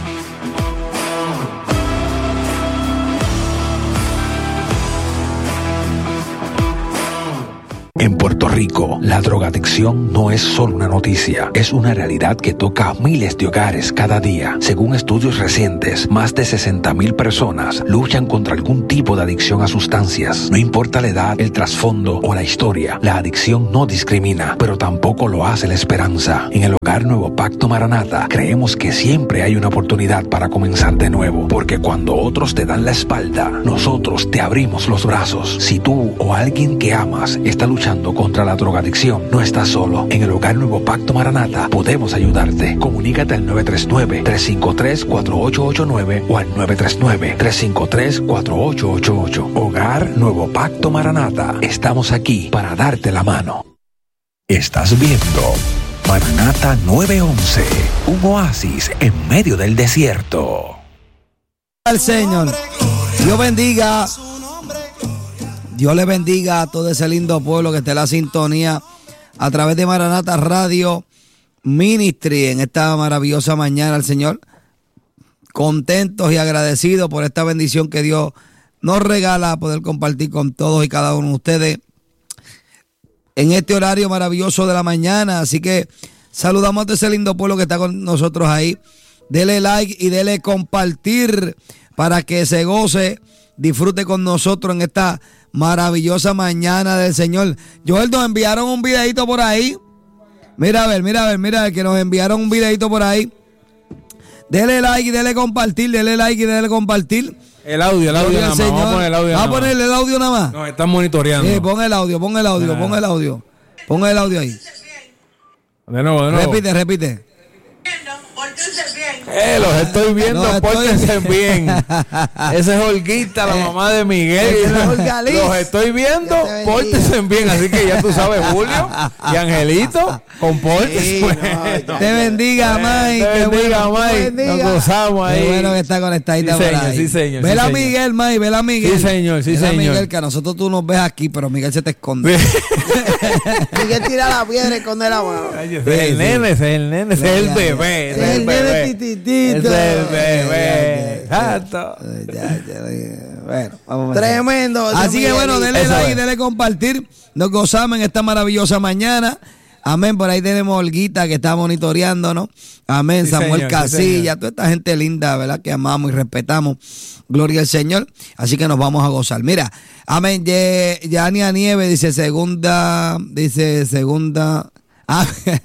En Puerto Rico, la drogadicción no es solo una noticia, es una realidad que toca a miles de hogares cada día. Según estudios recientes, más de sesenta mil personas luchan contra algún tipo de adicción a sustancias. No importa la edad, el trasfondo o la historia, la adicción no discrimina, pero tampoco lo hace la esperanza. En el Hogar Nuevo Pacto Maranatha, creemos que siempre hay una oportunidad para comenzar de nuevo, porque cuando otros te dan la espalda, nosotros te abrimos los brazos. Si tú o alguien que amas está luchando contra la drogadicción, no estás solo. En el Hogar Nuevo Pacto Maranatha podemos ayudarte. Comunícate al nueve tres nueve, tres cinco tres, cuatro ocho ocho nueve o al nueve tres nueve, tres cinco tres, cuatro ocho ocho ocho. Hogar Nuevo Pacto Maranatha. Estamos aquí para darte la mano. Estás viendo Maranatha nueve once, un oasis en medio del desierto. Al Señor, Dios bendiga. Dios le bendiga a todo ese lindo pueblo que esté en la sintonía a través de Maranatha Radio Ministry en esta maravillosa mañana al Señor. Contentos y agradecidos por esta bendición que Dios nos regala poder compartir con todos y cada uno de ustedes en este horario maravilloso de la mañana. Así que saludamos a ese lindo pueblo que está con nosotros ahí. Dele like y dele compartir para que se goce, disfrute con nosotros en esta maravillosa mañana del Señor. Joel, nos enviaron un videito por ahí. Mira a ver, mira a ver, mira a ver, que nos enviaron un videito por ahí. Dele like y dele compartir, dele like y dele compartir. El audio, el audio nada más. Vamos a poner el audio. ¿Vamos a ponerle el audio nada más? Nos están monitoreando. Sí, pon el audio, pon el audio, pon el audio. Pon el audio ahí. De nuevo, de nuevo. Repite, repite. Eh, los estoy viendo, no, pórtense estoy... bien. Esa es Olguita, la mamá de Miguel. Los estoy viendo, pórtense bien. Así que ya tú sabes, Julio y Angelito, compórtense. Sí, no, te bendiga, Mike. Te bendiga, Mike. Nos gozamos ahí. Qué bueno que está conectadita sí, por señor, ahí. Sí, señor. Vela sí, a Miguel, Mike, vela a Miguel. Sí, señor, sí, vela señor. Miguel, que a nosotros tú nos ves aquí, pero Miguel se te esconde. Miguel tira la piedra y esconde la mano. Ay, ese es el nene, ese es el nene, ese es el bebé. Ese es el bebé tititito. Ese es el bebé. Exacto. Bueno, vamos a Tremendo. Así que bueno, denle like, denle compartir. Nos gozamos en esta maravillosa mañana. Amén. Por ahí tenemos a Olguita que está monitoreándonos. Amén. Sí, Samuel señor, Casilla, sí, toda esta gente linda, ¿verdad? Que amamos y respetamos. Gloria al Señor. Así que nos vamos a gozar. Mira, amén. Yania Nieve dice segunda, dice segunda. Ah,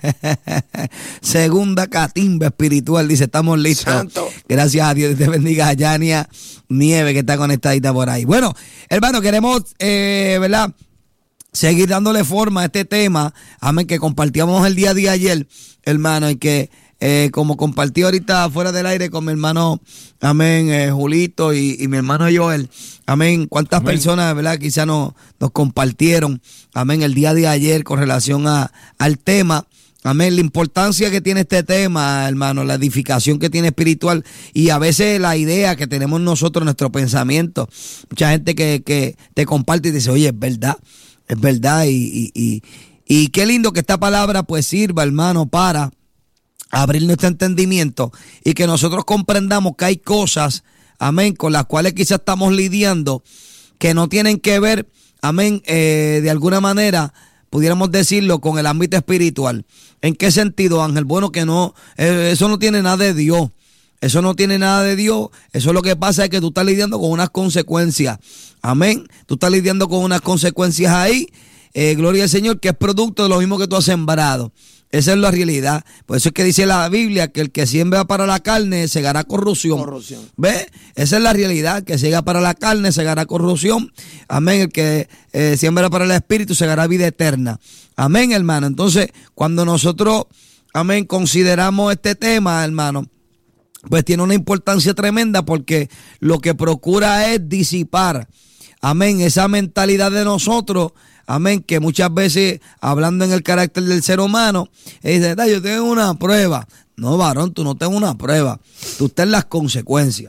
segunda catimba espiritual, dice, estamos listos. Santo. Gracias a Dios, te bendiga a Yania Nieve que está conectadita por ahí. Bueno, hermano, queremos, eh, ¿verdad? Seguir dándole forma a este tema, amén, que compartíamos el día de ayer, hermano, y que eh, como compartí ahorita fuera del aire con mi hermano, amén, eh, Julito y, y mi hermano Joel, amén, cuántas amén. personas, ¿verdad? Quizás nos, nos compartieron, amén, el día de ayer con relación a, al tema, amén, la importancia que tiene este tema, hermano, la edificación que tiene espiritual y a veces la idea que tenemos nosotros, nuestro pensamiento, mucha gente que, que te comparte y dice, oye, es verdad, es verdad, y, y, y, y qué lindo que esta palabra pues sirva, hermano, para abrir nuestro entendimiento y que nosotros comprendamos que hay cosas, amén, con las cuales quizás estamos lidiando que no tienen que ver, amén, eh, de alguna manera, pudiéramos decirlo, con el ámbito espiritual. ¿En qué sentido, Ángel? Bueno, que no, eh, eso no tiene nada de Dios. Eso no tiene nada de Dios. Eso lo que pasa es que tú estás lidiando con unas consecuencias. Amén. Tú estás lidiando con unas consecuencias ahí. Eh, gloria al Señor, que es producto de lo mismo que tú has sembrado. Esa es la realidad. Por eso es que dice la Biblia que el que siembra para la carne segará corrupción. corrupción. ¿Ves? Esa es la realidad. Que siega para la carne segará corrupción. Amén. El que eh, siembra para el espíritu segará vida eterna. Amén, hermano. Entonces, cuando nosotros, amén, consideramos este tema, hermano, pues tiene una importancia tremenda porque lo que procura es disipar, amén, esa mentalidad de nosotros, amén, que muchas veces, hablando en el carácter del ser humano, dice, yo tengo una prueba. No, varón, tú no tienes una prueba. Tú estás en las consecuencias.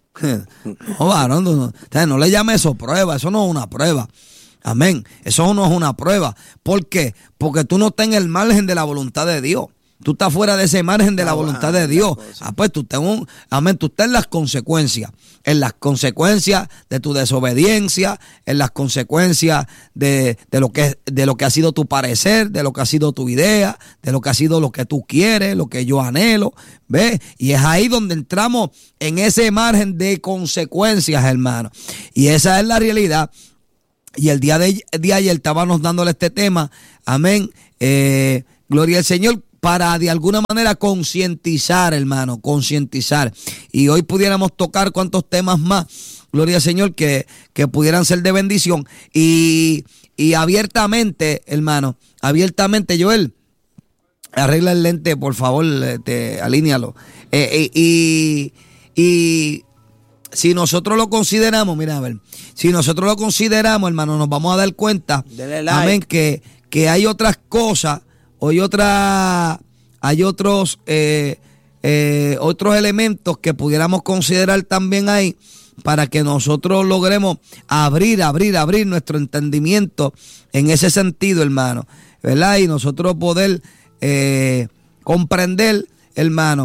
No, varón, tú no, o sea, no le llames eso prueba, eso no es una prueba. Amén, eso no es una prueba. ¿Por qué? Porque tú no estás en el margen de la voluntad de Dios. Tú estás fuera de ese margen de la voluntad de Dios. Ah, pues tú estás, un, amén, tú estás en las consecuencias. En las consecuencias de tu desobediencia, en las consecuencias de, de, lo que, de lo que ha sido tu parecer, de lo que ha sido tu idea, de lo que ha sido lo que tú quieres, lo que yo anhelo. ¿Ves? Y es ahí donde entramos en ese margen de consecuencias, hermano. Y esa es la realidad. Y el día de, de ayer estábamos dándole este tema. Amén. Eh, gloria al Señor. Para de alguna manera concientizar, hermano, concientizar. Y hoy pudiéramos tocar cuantos temas más, gloria al Señor, que, que pudieran ser de bendición. Y, y abiertamente, hermano, abiertamente, Joel, arregla el lente, por favor, te, alínealo. Eh, y, y, y si nosotros lo consideramos, mira, a ver, si nosotros lo consideramos, hermano, nos vamos a dar cuenta, like. amén, que, que hay otras cosas. Hay otra, hay otros, eh, eh, otros elementos que pudiéramos considerar también ahí para que nosotros logremos abrir, abrir, abrir nuestro entendimiento en ese sentido, hermano, ¿verdad? Y nosotros poder eh, comprender, hermano,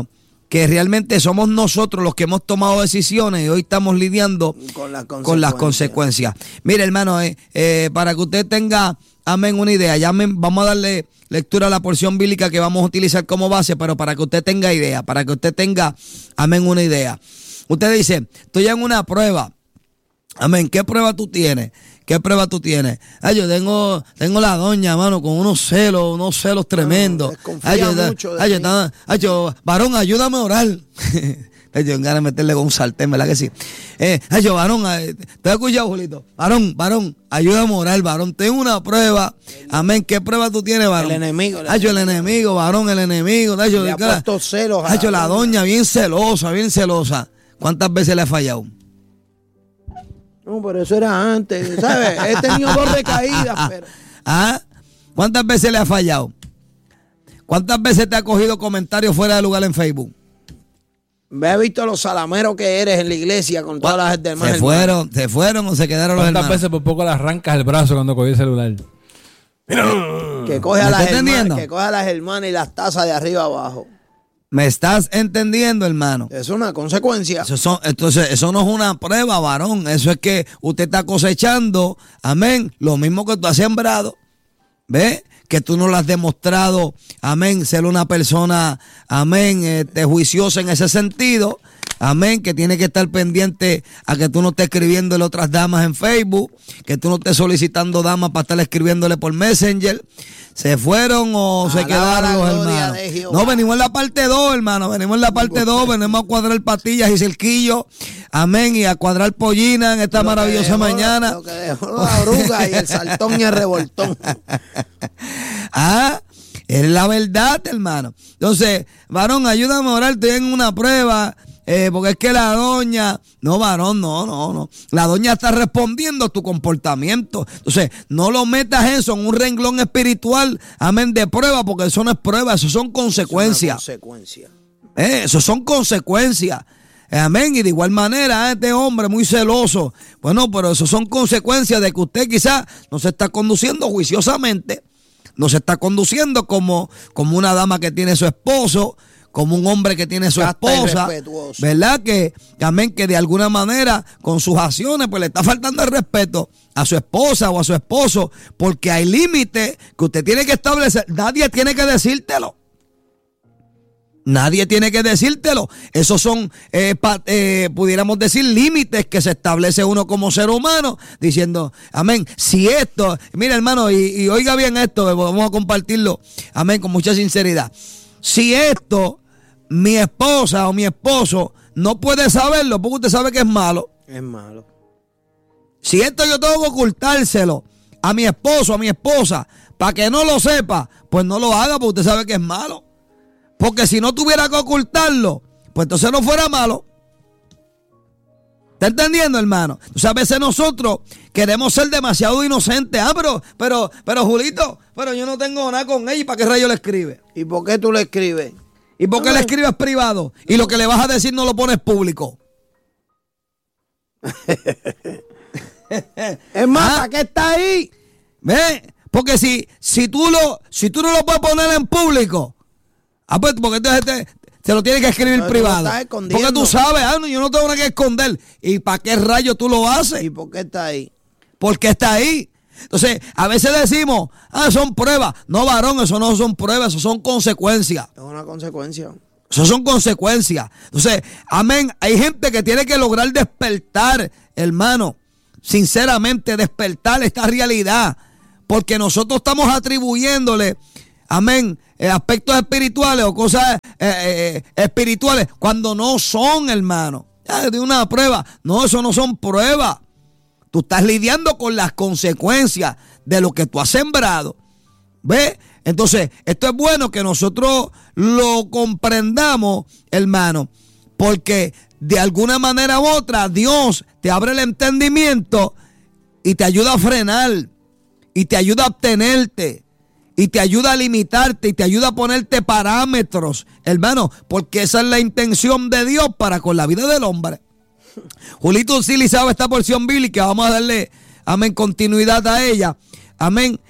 que realmente somos nosotros los que hemos tomado decisiones y hoy estamos lidiando con las consecuencias. Con las consecuencias. Mire, hermano, eh, eh, para que usted tenga, amén, una idea, ya me, vamos a darle lectura a la porción bíblica que vamos a utilizar como base, pero para que usted tenga idea, para que usted tenga, amén, una idea. Usted dice, estoy en una prueba. Amén, ¿qué prueba tú tienes? ¿Qué prueba tú tienes? Ay, yo tengo, tengo la doña, mano, con unos celos, unos celos tremendos. No, ay, yo, mucho de ay, yo, mí. ay, yo, varón, ayúdame a orar. Ay, yo, en ganas de meterle con un sartén, ¿verdad que sí? Eh, ay, yo, varón, eh, te he escuchado, Julito. Varón, varón, ayúdame a orar, varón. Tengo una prueba. Amén, ¿qué prueba tú tienes, varón? El enemigo. El ay, yo, el enemigo, varón, el enemigo. Ay, yo, le ha puesto celos. ay, yo, la doña, bien celosa, bien celosa. ¿Cuántas veces le ha fallado? No, pero eso era antes, ¿sabes? He tenido dos recaídas, pero... ¿Ah? ¿Cuántas veces le ha fallado? ¿Cuántas veces te ha cogido comentarios fuera de lugar en Facebook? Me he visto los salameros que eres en la iglesia con todas las demás. ¿Se fueron, se fueron o se quedaron los hermanos? ¿Cuántas veces por poco le arrancas el brazo cuando cogí el celular? Que coge a las hermanas, que coge a las hermanas y las tazas de arriba abajo. ¿Me estás entendiendo, hermano? Es una consecuencia. Eso son, entonces, eso no es una prueba, varón. Eso es que usted está cosechando, amén, lo mismo que tú has sembrado. ¿Ves? Que tú no lo has demostrado, amén, ser una persona, amén, este, juiciosa en ese sentido. Amén, que tiene que estar pendiente a que tú no estés escribiéndole otras damas en Facebook, que tú no estés solicitando damas para estar escribiéndole por Messenger. ¿Se fueron o Alaba se quedaron los hermanos? No, venimos en la parte dos, hermano. Venimos en la parte dos. Venimos a cuadrar patillas y cerquillos. Amén. Y a cuadrar pollina en esta Lo maravillosa dejó, mañana. Lo que dejó la oruga y el saltón y el revoltón. Ah, es la verdad, hermano. Entonces, varón, ayúdame a orar. Estoy en una prueba. Eh, porque es que la doña, no, varón, no, no, no. La doña está respondiendo a tu comportamiento. Entonces, no lo metas eso en un renglón espiritual, amén, de prueba, porque eso no es prueba, eso son consecuencias. Es una consecuencia. Eh, eso son consecuencias. Eh, amén. Y de igual manera, este hombre muy celoso. Bueno, pero eso son consecuencias de que usted quizás no se está conduciendo juiciosamente, no se está conduciendo como, como una dama que tiene su esposo, como un hombre que tiene su esposa, ¿verdad? Que, amén, que de alguna manera con sus acciones pues le está faltando el respeto a su esposa o a su esposo, porque hay límites que usted tiene que establecer. Nadie tiene que decírtelo. Nadie tiene que decírtelo. Esos son, eh, pa, eh, pudiéramos decir, límites que se establece uno como ser humano, diciendo, amén, si esto, mira hermano, y, y oiga bien esto, vamos a compartirlo, amén, con mucha sinceridad. Si esto, mi esposa o mi esposo no puede saberlo, porque usted sabe que es malo. Es malo. Si esto yo tengo que ocultárselo a mi esposo, a mi esposa, para que no lo sepa, pues no lo haga, porque usted sabe que es malo. Porque si no tuviera que ocultarlo, pues entonces no fuera malo. ¿Está entendiendo, hermano? Entonces a veces nosotros queremos ser demasiado inocentes. Ah, pero, pero, pero Julito, pero yo no tengo nada con ella. ¿Y para qué rayo le escribe? ¿Y por qué tú le escribes? ¿Y por qué no le escribes privado? Y lo que le vas a decir no lo pones público. Es más, ¿Ah? ¿para qué está ahí? ¿Ve? Porque si, si, tú lo, si tú no lo puedes poner en público, ah, pues porque entonces te, te lo tienes que escribir No, tú privado. lo estás escondiendo. Porque tú sabes, ah, no, yo no tengo nada que esconder. ¿Y para qué rayo tú lo haces? ¿Y por qué está ahí? Porque está ahí. Entonces, a veces decimos, ah, son pruebas. No, varón, eso no son pruebas, eso son consecuencias. Es una consecuencia. Eso son consecuencias. Entonces, amén, hay gente que tiene que lograr despertar, hermano, sinceramente despertar esta realidad. Porque nosotros estamos atribuyéndole, amén, eh, aspectos espirituales o cosas eh, eh, espirituales cuando no son, hermano. Ya, de una prueba. No, eso no son pruebas. Tú estás lidiando con las consecuencias de lo que tú has sembrado. ¿Ves? Entonces, esto es bueno que nosotros lo comprendamos, hermano, porque de alguna manera u otra Dios te abre el entendimiento y te ayuda a frenar, y te ayuda a obtenerte, y te ayuda a limitarte, y te ayuda a ponerte parámetros, hermano, porque esa es la intención de Dios para con la vida del hombre. Julito utilizaba esta porción bíblica, vamos a darle, amén, continuidad a ella. Amén.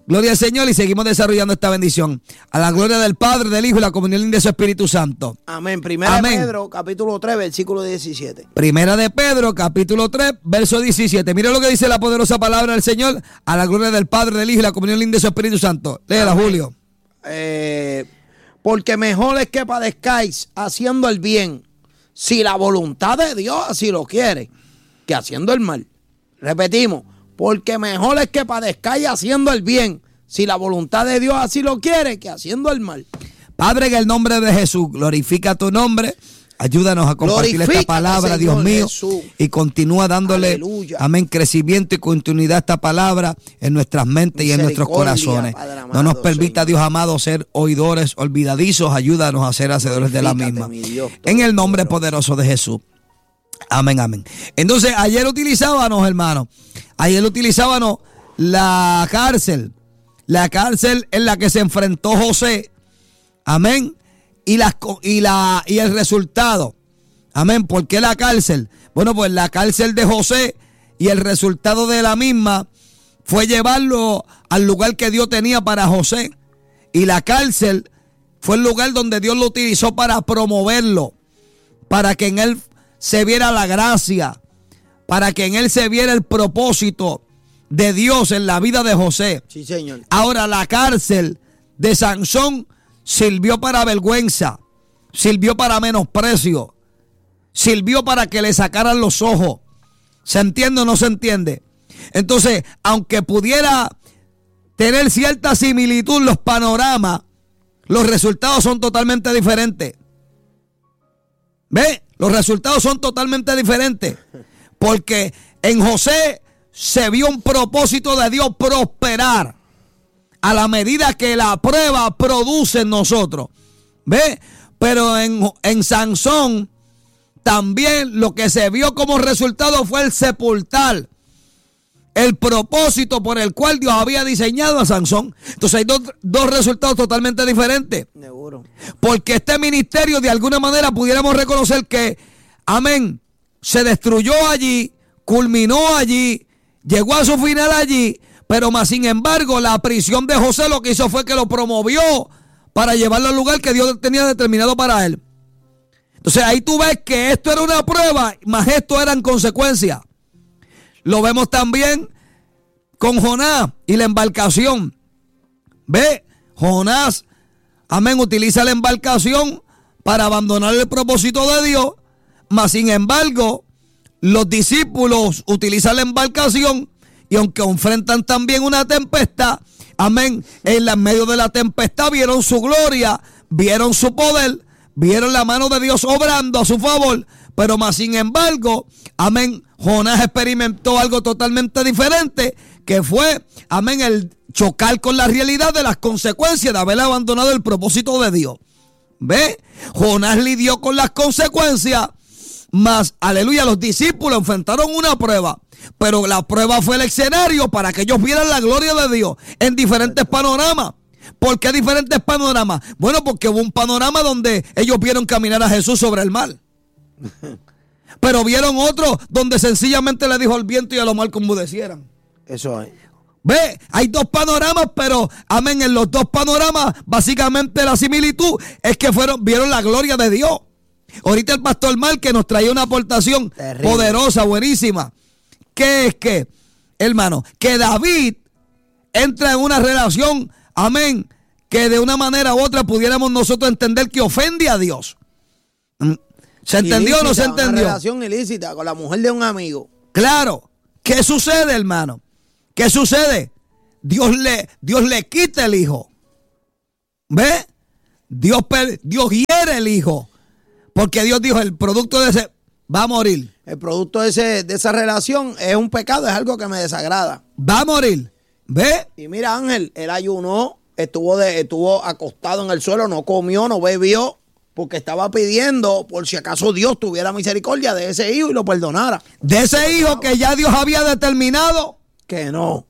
Gloria al Señor, y seguimos desarrollando esta bendición. A la gloria del Padre, del Hijo y la comunión de su Espíritu Santo. Amén. Primera Amén. de Pedro, capítulo tres, versículo diecisiete. Primera de Pedro, capítulo tres, verso diecisiete. Mira lo que dice la poderosa palabra del Señor. A la gloria del Padre, del Hijo y la comunión de su Espíritu Santo. Léela, Amén. Julio. Eh, porque mejor es que padezcáis haciendo el bien, si la voluntad de Dios así lo quiere, que haciendo el mal. Repetimos. Porque mejor es que padezcáis haciendo el bien, si la voluntad de Dios así lo quiere, que haciendo el mal. Padre, en el nombre de Jesús, glorifica tu nombre. Ayúdanos a compartir Glorifícate, esta palabra, Señor Dios mío. Jesús. Y continúa dándole, Aleluya. amén, crecimiento y continuidad a esta palabra en nuestras mentes y en nuestros Misericordia, corazones. Padre amado, No nos permita, Señor. Dios amado, ser oidores olvidadizos. Ayúdanos a ser hacedores de la misma. mi Dios En el nombre poderoso de Jesús. Amén, amén. Entonces, ayer utilizábamos, hermano, ayer utilizábamos la cárcel, la cárcel en la que se enfrentó José, amén, y, las, y, la, y el resultado, amén. ¿Por qué la cárcel? Bueno, pues la cárcel de José y el resultado de la misma fue llevarlo al lugar que Dios tenía para José, y la cárcel fue el lugar donde Dios lo utilizó para promoverlo, para que en él se viera la gracia, para que en él se viera el propósito de Dios en la vida de José. Sí, señor. Ahora, la cárcel de Sansón sirvió para vergüenza, sirvió para menosprecio, sirvió para que le sacaran los ojos. ¿Se entiende o no se entiende? Entonces, aunque pudiera tener cierta similitud los panoramas, los resultados son totalmente diferentes. ¿Ve? Los resultados son totalmente diferentes. Porque en José se vio un propósito de Dios prosperar a la medida que la prueba produce en nosotros. ¿Ve? Pero en, en Sansón también lo que se vio como resultado fue el sepultar el propósito por el cual Dios había diseñado a Sansón. Entonces hay dos, dos resultados totalmente diferentes. Seguro. Porque este ministerio, de alguna manera, pudiéramos reconocer que, amén, se destruyó allí, culminó allí, llegó a su final allí, pero más sin embargo, la prisión de José lo que hizo fue que lo promovió para llevarlo al lugar que Dios tenía determinado para él. Entonces ahí tú ves que esto era una prueba, más esto eran consecuencias. Lo vemos también con Jonás y la embarcación. Ve, Jonás, amén, utiliza la embarcación para abandonar el propósito de Dios, mas sin embargo, los discípulos utilizan la embarcación y aunque enfrentan también una tempestad, amén, en la- en medio de la tempestad vieron su gloria, vieron su poder, vieron la mano de Dios obrando a su favor, pero más sin embargo, amén, Jonás experimentó algo totalmente diferente, que fue, amén, el chocar con la realidad de las consecuencias de haber abandonado el propósito de Dios. ¿Ve? Jonás lidió con las consecuencias, mas, aleluya, los discípulos enfrentaron una prueba, pero la prueba fue el escenario para que ellos vieran la gloria de Dios en diferentes panoramas. ¿Por qué diferentes panoramas? Bueno, porque hubo un panorama donde ellos vieron caminar a Jesús sobre el mar. Pero vieron otro donde sencillamente le dijo al viento y a los mar que enmudecieran. Eso es. Ve, hay dos panoramas, pero amén, en los dos panoramas, básicamente la similitud es que fueron, vieron la gloria de Dios. Ahorita el pastor Mar que nos traía una aportación Terrible. poderosa, buenísima. ¿Qué es que, hermano? Que David entra en una relación, amén, que de una manera u otra pudiéramos nosotros entender que ofende a Dios. ¿Se entendió o no se Ilícita, entendió? Una relación ilícita con la mujer de un amigo. Claro. ¿Qué sucede, hermano? ¿Qué sucede? Dios le, Dios le quita el hijo. ¿Ve? Dios, per- Dios hiere el hijo. Porque Dios dijo, el producto de ese va a morir. El producto de, ese, de esa relación es un pecado, es algo que me desagrada. Va a morir. ¿Ve? Y mira, Ángel, él ayunó, estuvo, de, estuvo acostado en el suelo, no comió, no bebió, porque estaba pidiendo por si acaso Dios tuviera misericordia de ese hijo y lo perdonara. De ese hijo que ya Dios había determinado. Que no.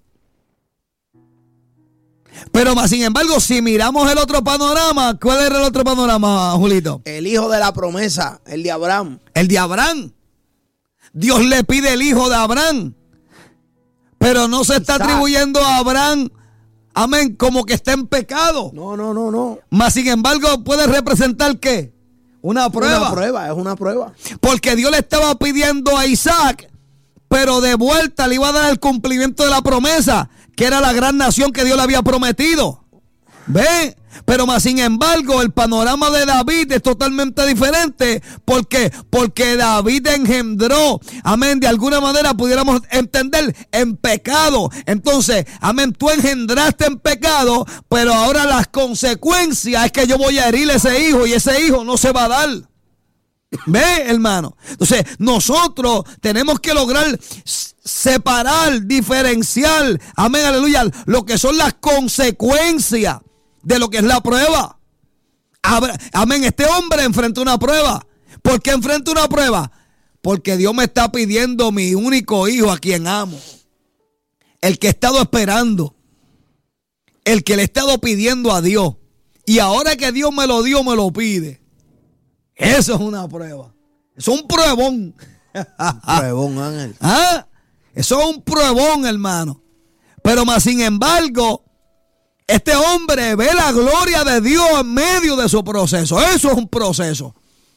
Pero más sin embargo, si miramos el otro panorama, ¿cuál era el otro panorama, Julito? El hijo de la promesa, el de Abraham. El de Abraham. Dios le pide el hijo de Abraham. Pero no se está Isaac. atribuyendo a Abraham, amén, como que está en pecado. No, no, no, no. Mas sin embargo puede representar ¿qué? Una prueba. Una prueba, es una prueba. Porque Dios le estaba pidiendo a Isaac, pero de vuelta le iba a dar el cumplimiento de la promesa, que era la gran nación que Dios le había prometido. ¿Ve? Pero más sin embargo, el panorama de David es totalmente diferente. ¿Por qué? Porque David engendró, amén, de alguna manera pudiéramos entender, en pecado. Entonces, amén, tú engendraste en pecado, pero ahora las consecuencias es que yo voy a herir a ese hijo y ese hijo no se va a dar. ¿Ve, hermano? Entonces, nosotros tenemos que lograr separar, diferenciar, amén, aleluya, lo que son las consecuencias de lo que es la prueba. Amén, este hombre enfrenta una prueba. ¿Por qué enfrenta una prueba? Porque Dios me está pidiendo mi único hijo a quien amo. El que he estado esperando. El que le he estado pidiendo a Dios. Y ahora que Dios me lo dio, me lo pide. Eso es una prueba. Eso es un pruebón. Un pruebón, Ángel. ¿Ah? Eso es un pruebón, hermano. Pero más sin embargo, este hombre ve la gloria de Dios en medio de su proceso. Eso es un proceso.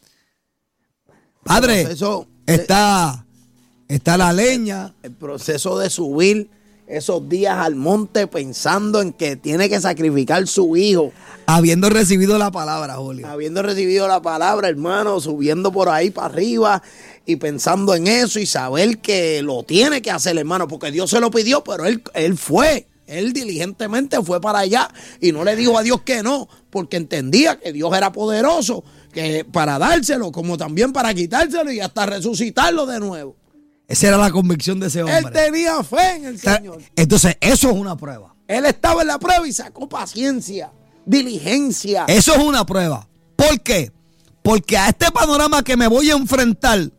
Padre, proceso está, está la leña. El proceso de subir esos días al monte pensando en que tiene que sacrificar su hijo. Habiendo recibido la palabra, Julio. Habiendo recibido la palabra, hermano, subiendo por ahí para arriba y pensando en eso y saber que lo tiene que hacer, hermano, porque Dios se lo pidió, pero él, él fue. Él diligentemente fue para allá y no le dijo a Dios que no, porque entendía que Dios era poderoso, que para dárselo, como también para quitárselo y hasta resucitarlo de nuevo. Esa era la convicción de ese hombre. Él tenía fe en el Señor. Entonces, eso es una prueba. Él estaba en la prueba y sacó paciencia, diligencia. Eso es una prueba. ¿Por qué? Porque a este panorama que me voy a enfrentar,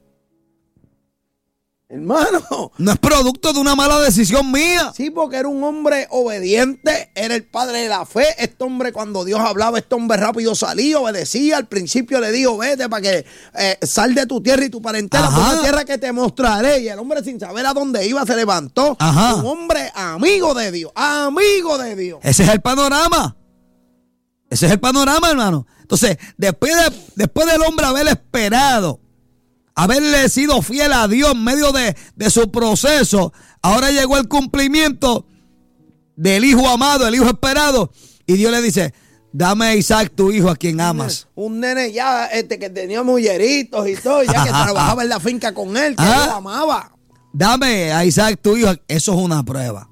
hermano, no es producto de una mala decisión mía. Sí, porque era un hombre obediente, era el padre de la fe. Este hombre, cuando Dios hablaba, este hombre rápido salía, obedecía. Al principio le dijo, vete para que eh, sal de tu tierra y tu parentela, por una tierra que te mostraré. Y el hombre, sin saber a dónde iba, se levantó. Ajá. Un hombre amigo de Dios, amigo de Dios. Ese es el panorama. Ese es el panorama, hermano. Entonces, después, de, después del hombre haber esperado, haberle sido fiel a Dios en medio de, de su proceso, ahora llegó el cumplimiento del hijo amado, el hijo esperado. Y Dios le dice, dame a Isaac, tu hijo, a quien amas. Un nene ya este que tenía mulleritos y todo, ya que trabajaba en la finca con él, que ¿Ah? él amaba. Dame a Isaac, tu hijo. Eso es una prueba.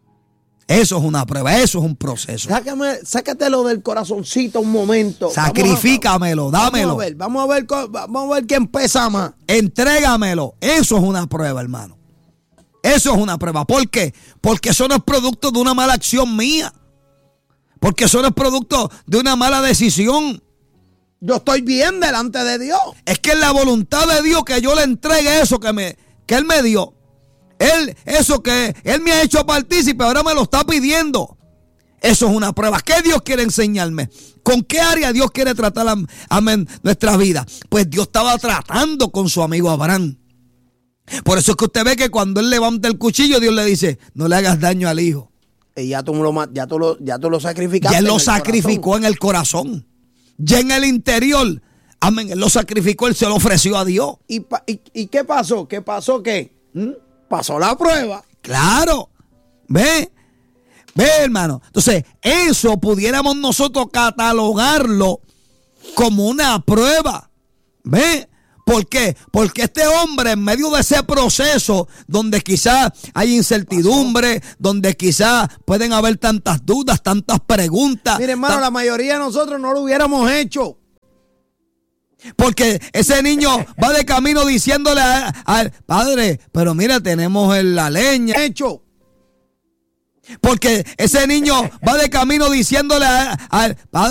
Eso es una prueba, eso es un proceso. Sácame, sácatelo del corazoncito un momento. Sacrifícamelo, vamos a, dámelo. Vamos a ver, vamos a ver, vamos a ver quién pesa más. Entrégamelo. Eso es una prueba, hermano. Eso es una prueba. ¿Por qué? Porque eso no es producto de una mala acción mía. Porque eso no es producto de una mala decisión. Yo estoy bien delante de Dios. Es que es la voluntad de Dios que yo le entregue eso que, me, que Él me dio. Él, eso que Él me ha hecho partícipe, ahora me lo está pidiendo. Eso es una prueba. ¿Qué Dios quiere enseñarme? ¿Con qué área Dios quiere tratar, amén, nuestra vida? Pues Dios estaba tratando con su amigo Abraham. Por eso es que usted ve que cuando él levanta el cuchillo, Dios le dice, no le hagas daño al hijo. Y ya tú lo, ya tú lo, ya tú lo sacrificaste. Ya él lo sacrificó en el corazón. Ya en el interior, amén, él lo sacrificó, él se lo ofreció a Dios. ¿Y, y, y qué pasó? ¿Qué pasó? ¿Qué? ¿Mm? Pasó la prueba. Claro. Ve, ve, hermano. Entonces, eso pudiéramos nosotros catalogarlo como una prueba. Ve. ¿Por qué? Porque este hombre, en medio de ese proceso, donde quizás hay incertidumbre, pasó, donde quizás pueden haber tantas dudas, tantas preguntas. Mire, hermano, tan... la mayoría de nosotros no lo hubiéramos hecho. Porque ese niño va de camino diciéndole al padre, pero mira, tenemos la leña. Hecho. Porque ese niño va de camino diciéndole al padre.